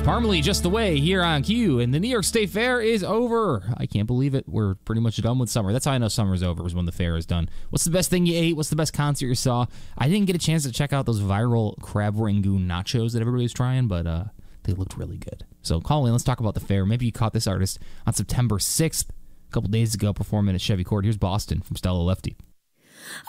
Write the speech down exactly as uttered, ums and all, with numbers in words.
Parmalee just away here on Q, and the New York State Fair is over. I can't believe it. We're pretty much done with summer. That's how I know summer's over, is when the fair is done. What's the best thing you ate? What's the best concert you saw? I didn't get a chance to check out those viral crab rangoon nachos that everybody was trying, but uh, they looked really good. So call in. Let's talk about the fair. Maybe you caught this artist on September sixth, a couple days ago, performing at Chevy Court. Here's Boston from Stella Lefty.